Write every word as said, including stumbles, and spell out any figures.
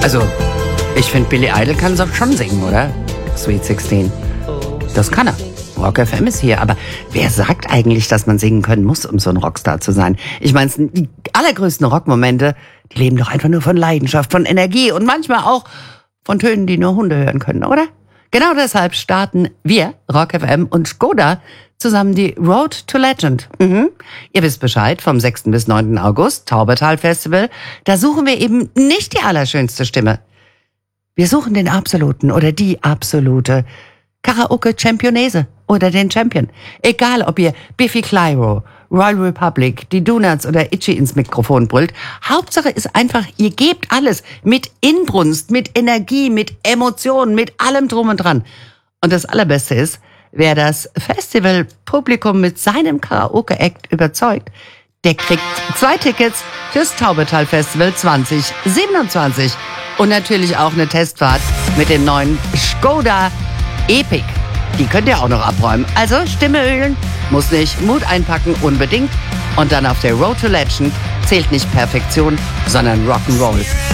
Also, ich finde, Billy Idol kann doch schon singen, oder? Sweet sixteen. Das kann er. Rock F M ist hier, aber wer sagt eigentlich, dass man singen können muss, um so ein Rockstar zu sein? Ich meine, die allergrößten Rockmomente, die leben doch einfach nur von Leidenschaft, von Energie und manchmal auch von Tönen, die nur Hunde hören können, oder? Genau deshalb starten wir, Rock F M und Skoda, zusammen die Road to Legend. Mhm. Ihr wisst Bescheid, vom sechsten bis neunten August, Taubertal Festival. Da suchen wir eben nicht die allerschönste Stimme. Wir suchen den absoluten oder die absolute Karaoke-Championese oder den Champion. Egal, ob ihr Biffy Clyro, Royal Republic, die Donuts oder Itchy ins Mikrofon brüllt. Hauptsache ist einfach, ihr gebt alles mit Inbrunst, mit Energie, mit Emotionen, mit allem drum und dran. Und das Allerbeste ist, wer das Festivalpublikum mit seinem Karaoke-Act überzeugt, der kriegt zwei Tickets fürs Taubertal Festival zwanzig siebenundzwanzig. Und natürlich auch eine Testfahrt mit dem neuen Skoda Epic. Die könnt ihr auch noch abräumen. Also Stimme ölen, muss nicht, Mut einpacken, unbedingt. Und dann auf der Road to Legend zählt nicht Perfektion, sondern Rock'n'Roll.